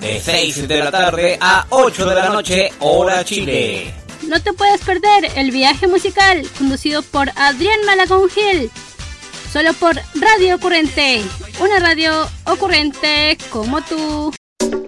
de 6 de la tarde a 8 de la noche, hora Chile. No te puedes perder el viaje musical conducido por Adrián Malagón Gil, solo por Radio Ocurrente, una radio ocurrente como tú.